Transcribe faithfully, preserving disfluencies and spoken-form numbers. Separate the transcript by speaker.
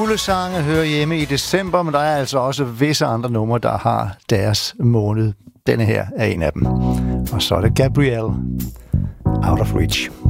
Speaker 1: Julesange hører hjemme i december, men der er altså også visse andre numre, der har deres måned. Denne her er en af dem. Og så er det Gabrielle, Out of Reach.